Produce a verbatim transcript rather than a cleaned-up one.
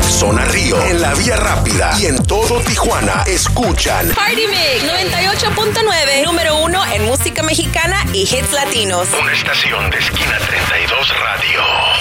Zona Río, en la Vía Rápida y en todo Tijuana escuchan Party Mix noventa y ocho punto nueve, número uno en música mexicana y hits latinos. Una estación de Esquina treinta y dos Radio.